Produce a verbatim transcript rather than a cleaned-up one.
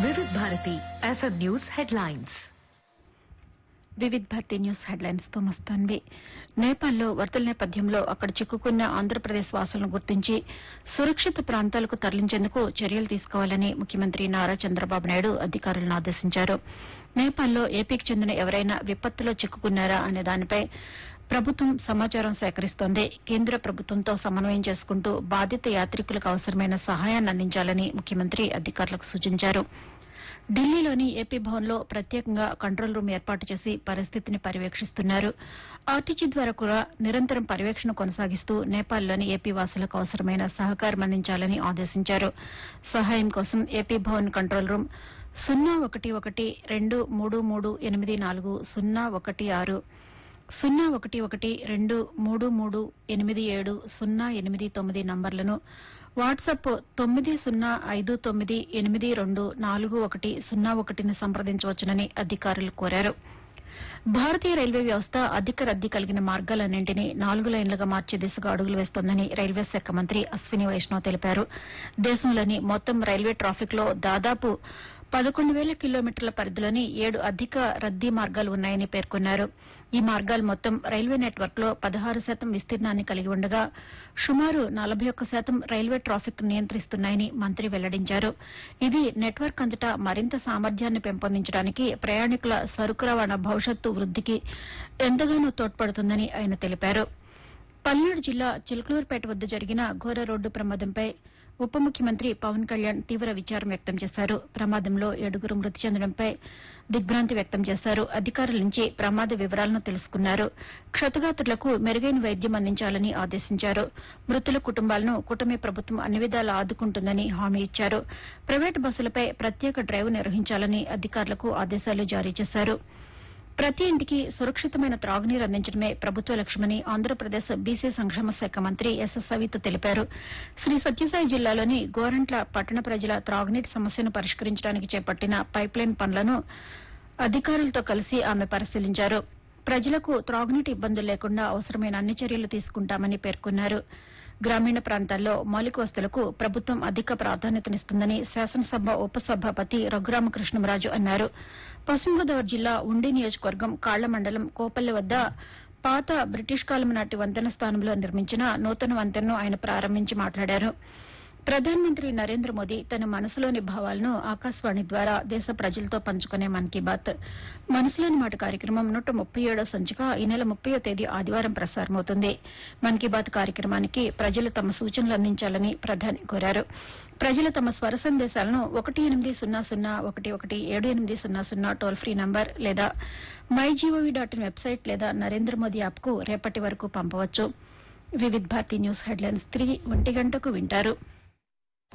వివిధ Bharati FM news headlines. వివిధ Bharati news headlines తో మస్తాన్వి. నేపాల్లో వరదల నేపథ్యంలో అక్కడ చిక్కుకున్న ఆంధ్రప్రదేశ్ వాసులను గుర్తించి సురక్షిత ప్రాంతాలకు తరలించేందుకు చర్యలు తీసుకోవాలని ముఖ్యమంత్రి నారా చంద్రబాబు నాయుడు అధికారులను ఆదేశించారు. నేపాల్లో ఏపీకి చెందిన ఎవరైనా విపత్తులో చిక్కుకున్నారా అనే దానిపై ప్రభుత్వం సమాచారం సేకరిస్తోంది. కేంద్ర ప్రభుత్వంతో సమన్వయం చేసుకుంటూ బాధిత యాత్రికులకు అవసరమైన సహాయాన్ని అందించాలని ముఖ్యమంత్రి అధికారులకు సూచించారు. ఢిల్లీలోని ఏపీ భవన్లో ప్రత్యేకంగా కంట్రోల్ రూమ్ ఏర్పాటు చేసి పరిస్థితిని పర్యవేక్షిస్తున్నారు. ఆర్టీజీ ద్వారా కూడా నిరంతరం పర్యవేక్షణ కొనసాగిస్తూ నేపాల్లోని ఏపీ వాసులకు అవసరమైన సహకారం అందించాలని ఆదేశించారు. సహాయం కోసం ఏపీ భవన్ కంట్రోల్ రూమ్ సున్నా ఒకటి ఒకటి రెండు మూడు మూడు ఎనిమిది నాలుగు సున్నా ఒకటి ఆరు సున్నా ఒకటి ఒకటి రెండు మూడు మూడు ఎనిమిది ఏడు సున్నా ఎనిమిది తొమ్మిది నంబర్లను, వాట్సాప్ తొమ్మిది సున్నా ఐదు తొమ్మిది ఎనిమిది రెండు నాలుగు ఒకటి సున్నా ఒకటిని సంప్రదించవచ్చునని అధికారులు కోరారు. భారతీయ రైల్వే వ్యవస్థ అధిక రద్దీ కలిగిన మార్గాలన్నింటినీ నాలుగు లైన్లుగా మార్చే దిశగా అడుగులు వేస్తోందని రైల్వే శాఖ మంత్రి అశ్విని వైష్ణవ్ తెలిపారు. దేశంలోని మొత్తం రైల్వే ట్రాఫిక్ లో దాదాపు పదకొండు వేల కిలోమీటర్ల పరిధిలోని ఏడు అధిక రద్దీ మార్గాలు ఉన్నాయని పేర్కొన్నారు. ఈ మార్గాలు మొత్తం రైల్వే నెట్వర్క్ లో పదహారు శాతం విస్తీర్ణాన్ని కలిగి ఉండగా సుమారు నలభై ఒక్క శాతం రైల్వే ట్రాఫిక్ నియంత్రిస్తున్నాయని మంత్రి వెల్లడించారు. ఇది నెట్వర్క్ అంతటా మరింత సామర్థ్యాన్ని పెంపొందించడానికి, ప్రయాణికుల సరుకు రవాణా భవిష్యత్తు వృద్దికి ఎంతగానో తోడ్పడుతుందని ఆయన తెలిపారు. పల్నాడు జిల్లా చిలుకలూరుపేట వద్ద జరిగిన ఘోర రోడ్డు ప్రమాదంపై ఉప ముఖ్యమంత్రి పవన్ కళ్యాణ్ తీవ్ర విచారం వ్యక్తం చేశారు. ప్రమాదంలో ఏడుగురు మృతి చెందడంపై దిగ్భ్రాంతి వ్యక్తం చేశారు. అధికారుల నుంచి ప్రమాద వివరాలను తెలుసుకున్నారు. క్షతగాత్రులకు మెరుగైన వైద్యం అందించాలని ఆదేశించారు. మృతుల కుటుంబాలను కూటమి ప్రభుత్వం అన్ని విధాలా ఆదుకుంటుందని హామీ ఇచ్చారు. ప్రైవేటు బస్సులపై ప్రత్యేక డ్రైవ్ నిర్వహించాలని అధికారులకు ఆదేశాలు జారీ చేశారు. ప్రతి ఇంటికి సురక్షితమైన త్రాగునీరు అందించడమే ప్రభుత్వ లక్ష్యమని ఆంధ్రప్రదేశ్ బీసీ సంక్షేమ శాఖ మంత్రి ఎస్ సవిత తెలిపారు. శ్రీ సత్యసాయి జిల్లాలోని గోరంట్ల పట్టణ ప్రజల త్రాగునీటి సమస్యను పరిష్కరించడానికి చేపట్టిన పైప్లైన్ పనులను అధికారులతో కలిసి ఆమె పరిశీలించారు. ప్రజలకు త్రాగునీటి ఇబ్బందులు లేకుండా అవసరమైన అన్ని చర్యలు తీసుకుంటామని పేర్కొన్నారు. గ్రామీణ ప్రాంతాల్లో మౌలిక వసతులకు ప్రభుత్వం అధిక ప్రాధాన్యతనిస్తుందని శాసనసభ ఉపసభాపతి రఘురామకృష్ణంరాజు అన్నారు. పశ్చిమ గోదావరి జిల్లా ఉండి నియోజకవర్గం కాళ్ల మండలం కోపల్లి వద్ద పాత బ్రిటిష్ కాలం నాటి వంతెన స్థానంలో నిర్మించిన నూతన వంతెనను ఆయన ప్రారంభించి మాట్లాడారు. ప్రధానమంత్రి నరేంద్ర మోదీ తన మనసులోని భావాలను ఆకాశవాణి ద్వారా దేశ ప్రజలతో పంచుకునే మన్ కీ బాత్ మనసులోని మాట కార్యక్రమం నూట ముప్పై ఏడో సంచిక ఈ నెల ముప్పయో తేదీ ఆదివారం ప్రసారమవుతుంది. మన్ కీ బాత్ కార్యక్రమానికి ప్రజలు తమ సూచనలు అందించాలని ప్రధాని కోరారు. ప్రజలు తమ స్వర సందేశాలను ఒకటి ఎనిమిది సున్నా సున్నా ఒకటి ఒకటి ఏడు ఎనిమిది సున్నా సున్నా టోల్ ఫ్రీ నంబర్ లేదా my GOV dot in website లేదా నరేంద్ర మోదీ యాప్ కు రేపటి వరకు పంపవచ్చు. వివిధ భారతి న్యూస్ హెడ్లైన్స్ తిరిగి ఒంటి గంటకు వింటారు.